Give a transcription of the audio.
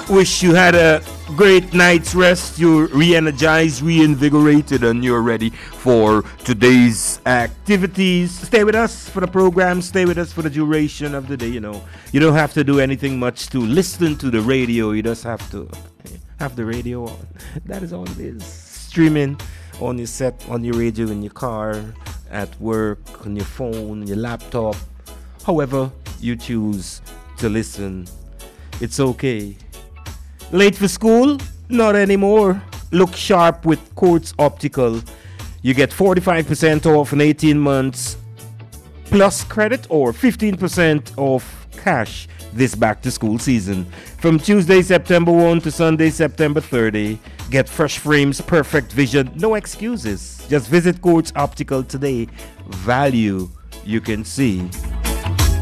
Wish you had a great night's rest. You're re-energized, reinvigorated, and you're ready for today's activities. Stay with us for the program. Stay with us for the duration of the day. You don't have to do anything much to listen to the radio. You just have to have the radio on. That is all it is. Streaming on your set, on your radio, in your car, at work, on your phone, your laptop, however you choose to listen. It's okay. Late for school? Not anymore. Look sharp with Quartz Optical. You get 45% off in 18 months plus credit or 15% off cash this back to school season. From Tuesday, September 1 to Sunday, September 30. Get fresh frames, perfect vision, no excuses. Just visit Quartz Optical today. Value you can see.